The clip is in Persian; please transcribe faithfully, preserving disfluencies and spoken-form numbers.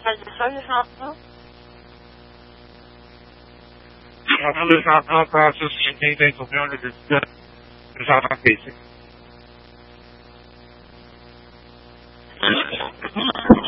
پژوهش‌های شما شامل شما کار سوسیتی de copione de de Sarafese.